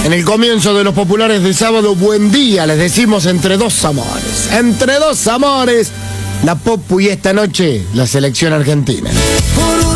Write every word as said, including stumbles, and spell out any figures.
En el comienzo de los populares de sábado, buen día, les decimos entre dos amores. Entre dos amores, la Popu y esta noche, la selección argentina.